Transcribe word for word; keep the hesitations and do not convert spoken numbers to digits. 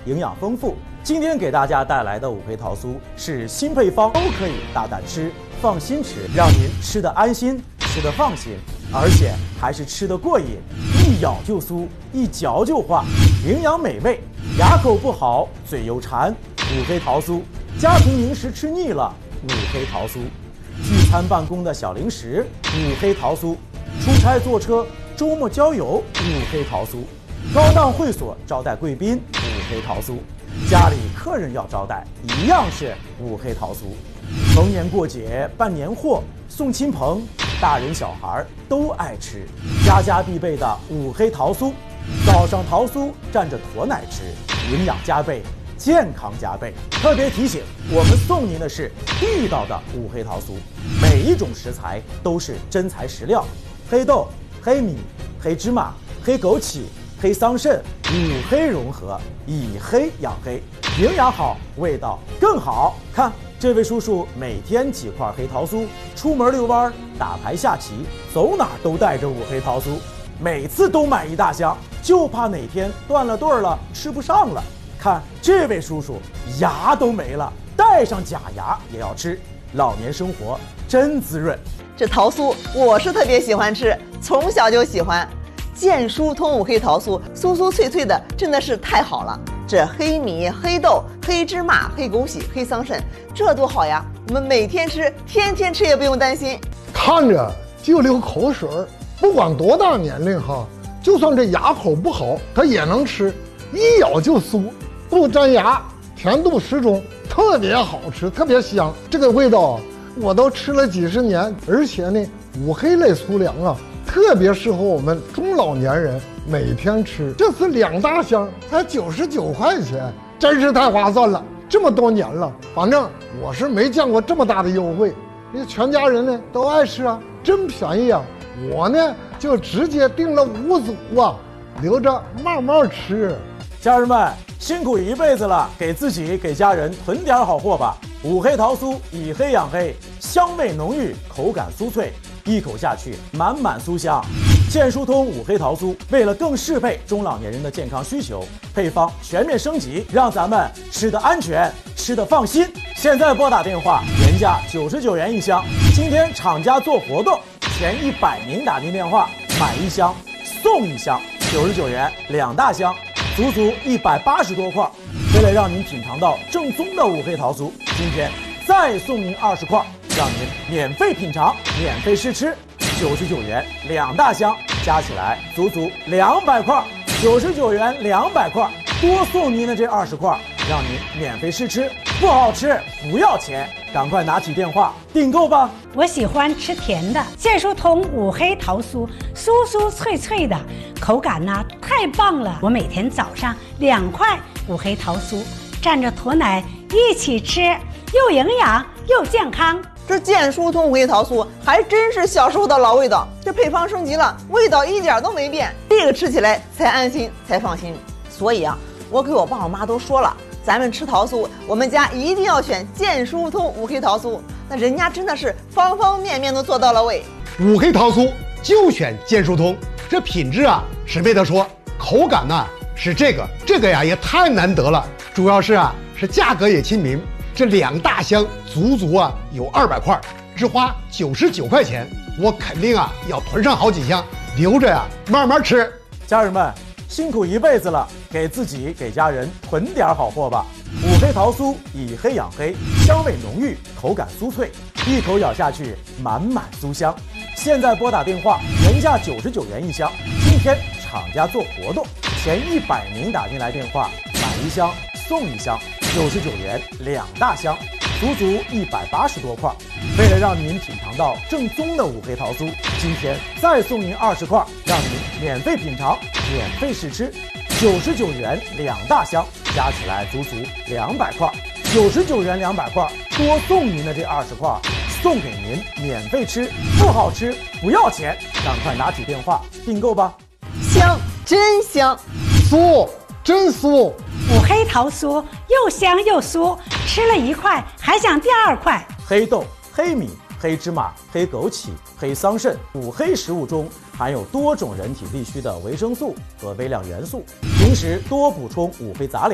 营养丰富。今天给大家带来的五黑桃酥是新配方，都可以大胆吃，放心吃，让您吃得安心，吃得放心，而且还是吃得过瘾，一咬就酥，一嚼就化，营养美味，牙口不好，嘴又馋。五黑桃酥，家庭零食吃腻了，五黑桃酥；聚餐办公的小零食，五黑桃酥；出差坐车，周末郊游，五黑桃酥；高档会所招待贵宾，五黑桃酥；家里客人要招待，一样是五黑桃酥。逢年过节办年货，送亲朋，大人小孩都爱吃，家家必备的五黑桃酥。早上桃酥蘸着驼奶吃，营养加倍，健康加倍。特别提醒，我们送您的是地道的五黑桃酥，每一种食材都是真材实料，黑豆、黑米、黑芝麻、黑枸杞、黑桑葚，五黑融合，以黑养黑，营养好，味道更好。看这位叔叔每天几块黑桃酥，出门遛弯、打牌下棋，走哪都带着五黑桃酥，每次都买一大箱，就怕哪天断了顿了，吃不上了。看这位叔叔牙都没了，带上假牙也要吃，老年生活真滋润。 这桃酥我是特别喜欢吃，从小就喜欢。健疏通五黑桃酥，酥酥脆脆的，真的是太好了。这黑米、黑豆、黑芝麻、黑枸杞、黑桑葚，这多好呀！我们每天吃，天天吃也不用担心。 看着就流口水，不管多大年龄哈，就算这牙口不好，他也能吃，一咬就酥，不粘牙，甜度适中，特别好吃，特别香。这个味道我都吃了几十年，而且呢，五黑类粗粮啊，特别适合我们中老年人每天吃。这次两大箱才九十九块钱，真是太划算了。这么多年了，反正我是没见过这么大的优惠。那全家人呢都爱吃啊，真便宜啊！我呢就直接订了五组啊，留着慢慢吃。 家人们辛苦一辈子了，给自己给家人囤点好货吧。五黑桃酥以黑养黑，香味浓郁，口感酥脆，一口下去满满酥香。健疏通五黑桃酥为了更适配中老年人的健康需求，配方全面升级，让咱们吃得安全，吃得放心。现在拨打电话，原价九十九元一箱，今天厂家做活动，前一百名打进电话买一箱送一箱，九十九元两大箱，足足一百八十多块。为了让您品尝到正宗的五黑桃酥，今天再送您二十块，让您免费品尝，免费试吃。九十九元两大箱，加起来足足两百块，九十九元两百块，多送您的这二十块，让您免费试吃，不好吃不要钱，赶快拿起电话订购吧。 我喜欢吃甜的，健疏通五黑桃酥，酥酥脆脆的，口感呢太棒了。我每天早上两块五黑桃酥，蘸着驼奶一起吃，又营养又健康。 这健疏通五黑桃酥还真是小时候的老味道，这配方升级了，味道一点都没变，这个吃起来才安心才放心。所以啊，我给我爸我妈都说了，咱们吃桃酥，我们家一定要选健疏通五黑桃酥。那人家真的是方方面面都做到了位。 五黑桃酥就选健疏通，这品质啊是没得说，口感呢、啊、是这个这个呀也太难得了，主要是啊是价格也亲民。这两大箱足足啊有二百块，只花九十九块钱，我肯定啊要囤上好几箱，留着呀慢慢吃。 家人们辛苦一辈子了，给自己给家人囤点好货吧。五黑桃酥以黑养黑，香味浓郁，口感酥脆，一口咬下去满满酥香。现在拨打电话，原价九十九元一箱，今天厂家做活动，前一百名打进来电话买一箱送一箱，九十九元两大箱，足足一百八十多块。为了让您品尝到正宗的五黑桃酥，今天再送您二十块，让您免费品尝，免费试吃。九十九元两大箱，加起来足足两百块。九十九元两百块，多送您的这二十块，送给您免费吃，不好吃不要钱，赶快拿起电话订购吧。 香，真香， 酥，真酥。 五黑桃酥又香又酥，吃了一块还想第二块。 黑豆、黑米、黑芝麻、黑枸杞、黑桑葚，五黑食物中含有多种人体必需的维生素和微量元素，平时多补充五黑杂粮。